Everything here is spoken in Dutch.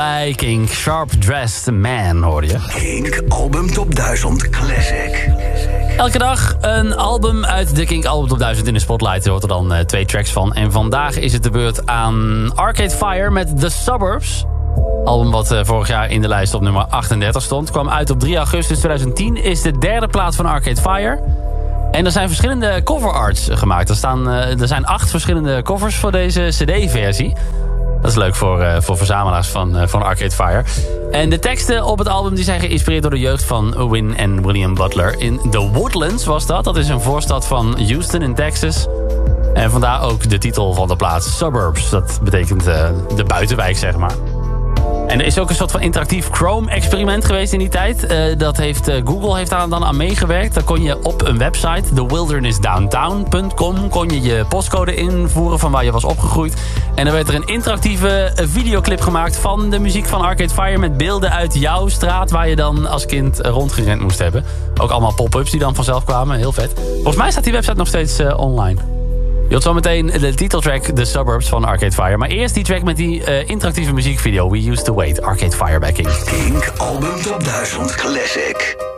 Bij Kink, Sharp Dressed Man hoorde je. Kink Album Top 1000 Classic. Elke dag een album uit de Kink Album Top 1000 in de spotlight. Er hoort er dan 2 tracks van. En vandaag is het de beurt aan Arcade Fire met The Suburbs. Album wat vorig jaar in de lijst op nummer 38 stond. Kwam uit op 3 augustus 2010. Is de derde plaat van Arcade Fire. En er zijn verschillende cover arts gemaakt. Er zijn 8 verschillende covers voor deze cd-versie. Dat is leuk voor verzamelaars van Arcade Fire. En de teksten op het album die zijn geïnspireerd door de jeugd van Win en William Butler. In The Woodlands was dat. Dat is een voorstad van Houston in Texas. En vandaar ook de titel van de plaats Suburbs. Dat betekent de buitenwijk, zeg maar. En er is ook een soort van interactief Chrome-experiment geweest in die tijd. Google heeft daar dan aan meegewerkt. Dan kon je op een website, thewildernessdowntown.com... kon je je postcode invoeren van waar je was opgegroeid. En dan werd er een interactieve videoclip gemaakt van de muziek van Arcade Fire... met beelden uit jouw straat waar je dan als kind rondgerend moest hebben. Ook allemaal pop-ups die dan vanzelf kwamen. Heel vet. Volgens mij staat die website nog steeds online. Je hoort zo meteen de titeltrack The Suburbs van Arcade Fire. Maar eerst die track met die interactieve muziekvideo. We Used to Wait, Arcade Fire bij Kink. Kink Album Top 1000 Classic.